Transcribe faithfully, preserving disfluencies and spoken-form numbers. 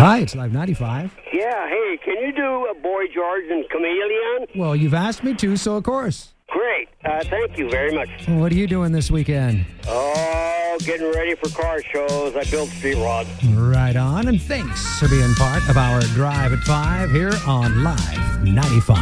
Hi, it's Live ninety-five. Yeah, hey, can you do a Boy George and Chameleon? Well, you've asked me to, so of course. Great. Uh, thank you very much. What are you doing this weekend? Oh, getting ready for car shows. I built Street Rod. Right on, and thanks for being part of our Drive at five here on Live ninety-five.